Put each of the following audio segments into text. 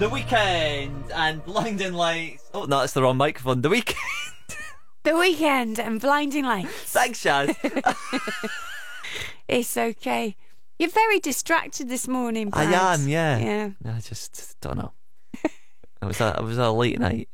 The Weekend and Blinding Lights. Oh, no, that's the wrong microphone. The Weekend. The Weekend and Blinding Lights. Thanks, Shaz. It's okay. You're very distracted this morning, Brad. I am, yeah. Yeah. I just don't know. It was a late night.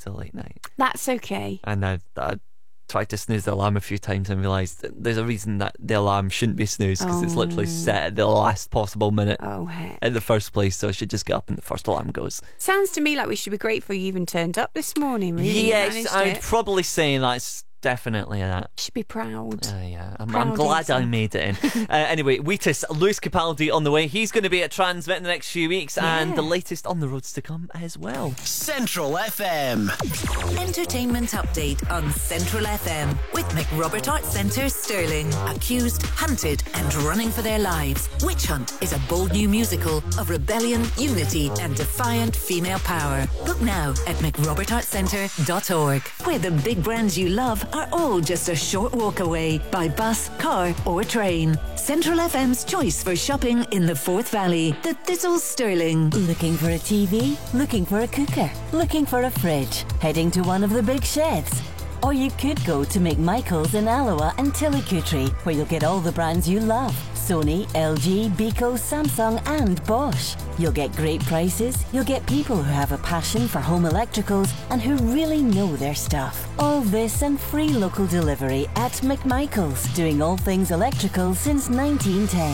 That's okay. And I tried to snooze the alarm a few times and realised that there's a reason that the alarm shouldn't be snoozed, because it's literally set at the last possible minute in the first place, so I should just get up when the first alarm goes. Sounds to me like we should be grateful you even turned up this morning, really. Yes, I'd probably say that's definitely that. You should be proud. Yeah, I'm glad I made it in. Anyway, Wheatus, Lewis Capaldi on the way. He's going to be at Transmit in the next few weeks, and the latest on the roads to come as well. Central FM. Entertainment update on Central FM with McRobert Arts Centre Stirling. Accused, hunted and running for their lives. Witch Hunt is a bold new musical of rebellion, unity and defiant female power. Book now at mcrobertartscentre.org, where the big brands you love are all just a short walk away by bus, car or train. Central FM's choice for shopping in the Forth Valley. The Thistle Stirling. Looking for a TV? Looking for a cooker? Looking for a fridge? Heading to one of the big sheds? Or you could go to McMichael's in Alloa and Tillicootree, where you'll get all the brands you love. Sony, LG, Beko, Samsung and Bosch. You'll get great prices, you'll get people who have a passion for home electricals and who really know their stuff. All this and free local delivery at McMichael's, doing all things electrical since 1910.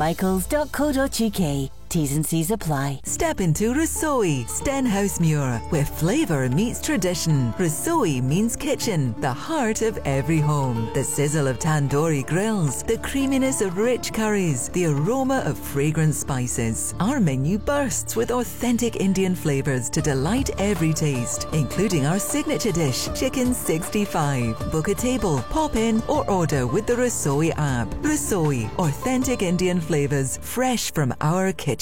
McMichaels.co.uk. T's and C's apply. Step into Rasoi, Stenhousemuir, where flavour meets tradition. Rasoi means kitchen, the heart of every home. The sizzle of tandoori grills, the creaminess of rich curries, the aroma of fragrant spices. Our menu bursts with authentic Indian flavours to delight every taste, including our signature dish, Chicken 65. Book a table, pop in or order with the Rasoi app. Rasoi, authentic Indian flavours, fresh from our kitchen.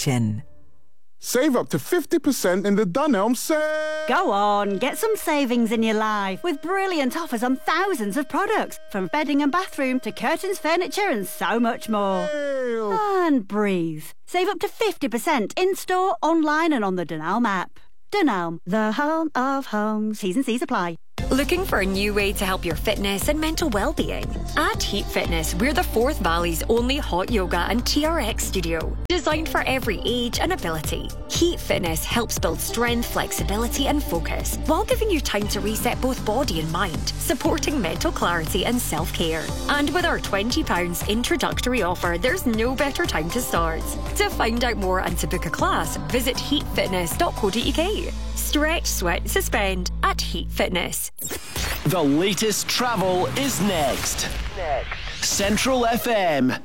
Save up to 50% in the Dunelm sale. Go on, get some savings in your life with brilliant offers on thousands of products, from bedding and bathroom to curtains, furniture and so much more. And breathe. Save up to 50% in-store, online and on the Dunelm app. Dunelm, the home of homes. T's and C's apply. Looking for a new way to help your fitness and mental well-being? At Heat Fitness, we're the Forth Valley's only hot yoga and TRX studio, designed for every age and ability. Heat Fitness helps build strength, flexibility and focus, while giving you time to reset both body and mind, supporting mental clarity and self-care. And with our £20 introductory offer, there's no better time to start. To find out more and to book a class, visit heatfitness.co.uk. Stretch, sweat, suspend at Heat Fitness. The latest travel is next. Central FM.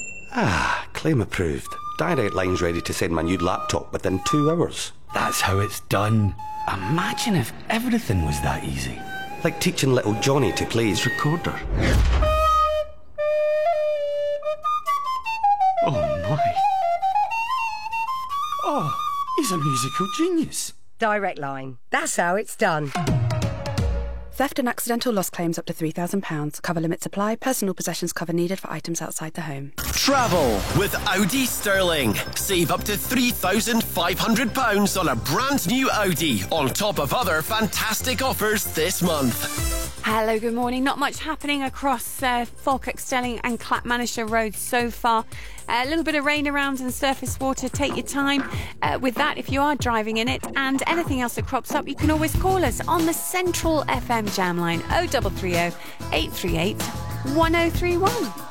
Claim approved. Direct Line's ready to send my new laptop within 2 hours. That's how it's done. Imagine if everything was that easy. Like teaching little Johnny to play his recorder. Oh my. Oh, he's a musical genius. Direct Line. That's how it's done. Theft and accidental loss claims up to £3,000. Cover limits apply. Personal possessions cover needed for items outside the home. Travel with Audi Sterling. Save up to £3,500 on a brand new Audi, on top of other fantastic offers this month. Hello, good morning. Not much happening across Falkirk, Stelling and Clackmannishire roads so far. A little bit of rain around and surface water. Take your time with that if you are driving in it. And anything else that crops up, you can always call us on the Central FM jam line 0330 838 1031.